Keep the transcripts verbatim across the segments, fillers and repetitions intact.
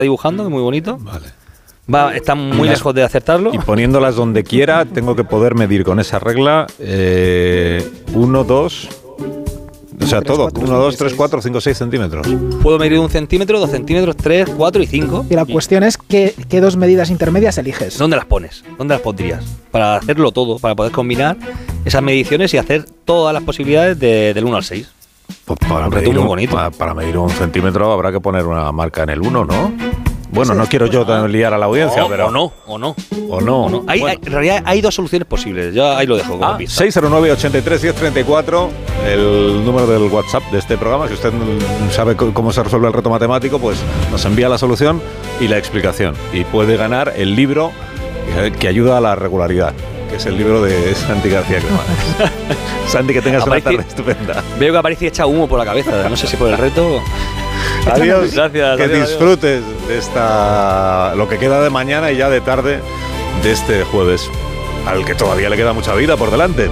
dibujando, muy bonito. Vale. Va, está muy las, lejos de acertarlo. Y poniéndolas donde quiera, tengo que poder medir con esa regla eh, uno, dos... O sea, todo, uno, dos, tres, cuatro, cinco, seis centímetros. Puedo medir un centímetro, dos centímetros, tres, cuatro y cinco. Y la cuestión es qué, qué dos medidas intermedias eliges. ¿Dónde las pones? ¿Dónde las pondrías? Para hacerlo todo, para poder combinar esas mediciones y hacer todas las posibilidades de, del uno al seis. Pues para, medir un, bonito. Para, para medir un centímetro habrá que poner una marca en el uno, ¿no? Bueno, sí, no quiero yo ah, liar a la audiencia, o, pero... O no, o no. O no. O no. Hay, bueno. hay, en realidad hay dos soluciones posibles, yo ahí lo dejo como ah, pista. seis cero nueve, ochenta y tres, diez treinta y cuatro, el número del WhatsApp de este programa. Si usted sabe cómo se resuelve el reto matemático, pues nos envía la solución y la explicación. Y puede ganar el libro que ayuda a la regularidad, que es el libro de Santi García Cremades. Santi, que tengas Aparece, una tarde estupenda. Veo que aparece y echa humo por la cabeza, no sé si por el reto... Adiós, gracias. Que adiós, disfrutes adiós. de esta, lo que queda de mañana y ya de tarde de este jueves, al que todavía le queda mucha vida por delante.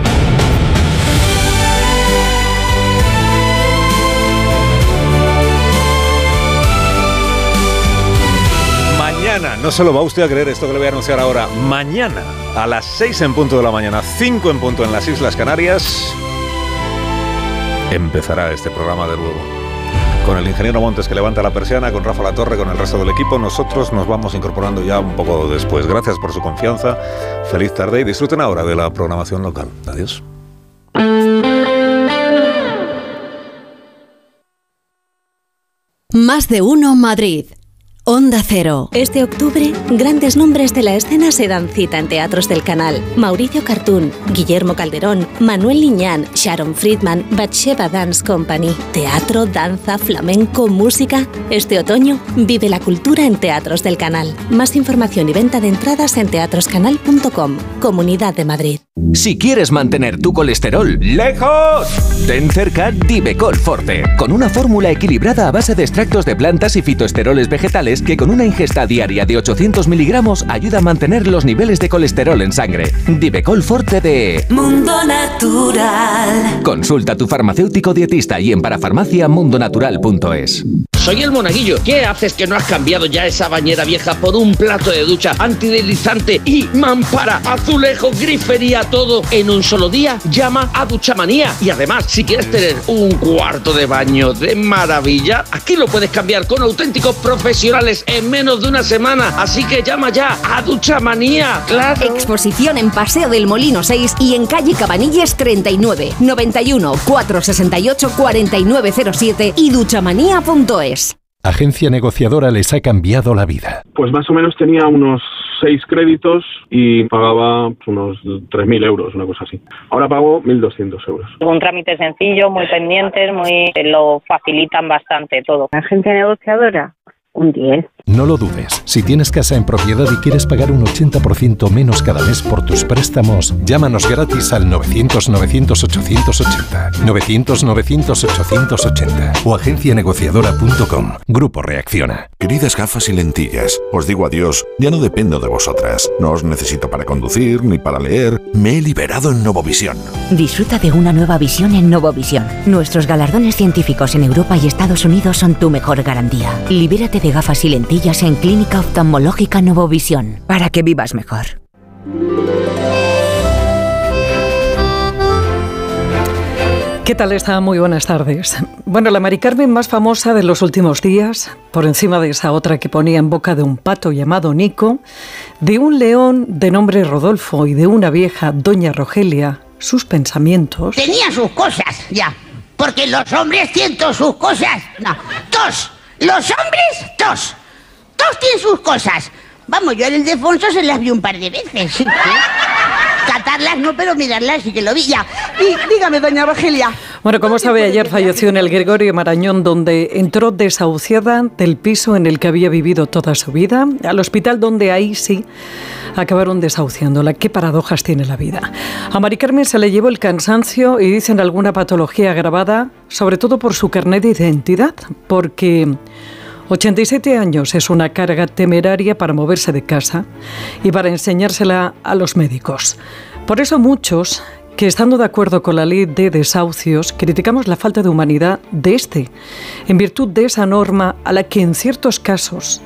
Mañana, no se lo va usted a creer esto que le voy a anunciar ahora, mañana a las seis en punto de la mañana, cinco en punto en las Islas Canarias, empezará este programa de nuevo. Con el ingeniero Montes que levanta la persiana, con Rafa Latorre, con el resto del equipo, nosotros nos vamos incorporando ya un poco después. Gracias por su confianza, feliz tarde y disfruten ahora de la programación local. Adiós. Más de uno Madrid. Onda Cero. Este octubre, grandes nombres de la escena se dan cita en teatros del canal. Mauricio Cartún, Guillermo Calderón, Manuel Liñán, Sharon Friedman, Batsheva Dance Company. Teatro, danza, flamenco, música. Este otoño, vive la cultura en teatros del canal. Más información y venta de entradas en teatroscanal punto com. Comunidad de Madrid. Si quieres mantener tu colesterol lejos, ten cerca Divecol Forte, con una fórmula equilibrada a base de extractos de plantas y fitoesteroles vegetales que con una ingesta diaria de ochocientos miligramos ayuda a mantener los niveles de colesterol en sangre. Divecol Forte de Mundo Natural. Consulta a tu farmacéutico dietista y en parafarmacia mundo natural punto es. Soy el Monaguillo. ¿Qué haces que no has cambiado ya esa bañera vieja por un plato de ducha antideslizante y mampara, azulejo, grifería, todo en un solo día? Llama a Duchamanía. Y además, si quieres tener un cuarto de baño de maravilla, aquí lo puedes cambiar con auténticos profesionales en menos de una semana. Así que llama ya a Duchamanía. ¡Claro! Exposición en Paseo del Molino seis y en calle Cabanilles treinta y nueve, noventa y uno, cuatrocientos sesenta y ocho, cuarenta y nueve cero siete y duchamanía punto es. Agencia Negociadora les ha cambiado la vida. Pues más o menos tenía unos seis créditos y pagaba unos tres mil euros, una cosa así. Ahora pago mil doscientos euros. Un trámite sencillo, muy pendientes, muy lo facilitan bastante todo. Agencia Negociadora, un diez. No lo dudes. Si tienes casa en propiedad y quieres pagar un ochenta por ciento menos cada mes por tus préstamos, llámanos gratis al novecientos, novecientos, ochocientos ochenta. novecientos, novecientos, ochocientos ochenta. O agencia negociadora punto com. Grupo Reacciona. Queridas gafas y lentillas, os digo adiós. Ya no dependo de vosotras. No os necesito para conducir ni para leer. Me he liberado en Novovisión. Disfruta de una nueva visión en Novovisión. Nuestros galardones científicos en Europa y Estados Unidos son tu mejor garantía. Libérate de gafas y lentillas en Clínica Oftalmológica Novovisión, para que vivas mejor. ¿Qué tal está? Muy buenas tardes. Bueno, la Mari Carmen más famosa de los últimos días, por encima de esa otra que ponía en boca de un pato llamado Nico, de un león de nombre Rodolfo y de una vieja, doña Rogelia, sus pensamientos... Tenía sus cosas, ya, porque los hombres tienen todas sus cosas. No, tos. Los hombres, tos. Todos tienen sus cosas. Vamos, yo en el Ildefonso se las vi un par de veces. ¿Sí? Catarlas no, pero mirarlas sí que lo vi ya. Y dígame, doña Rogelia. Bueno, como sabe, ayer falleció en el Gregorio Marañón, donde entró desahuciada del piso en el que había vivido toda su vida, al hospital donde ahí sí acabaron desahuciándola. Qué paradojas tiene la vida. A Mari Carmen se le llevó el cansancio y dicen alguna patología agravada, sobre todo por su carnet de identidad, porque ochenta y siete años es una carga temeraria para moverse de casa y para enseñársela a los médicos. Por eso muchos que, estando de acuerdo con la ley de desahucios, criticamos la falta de humanidad de este, en virtud de esa norma a la que en ciertos casos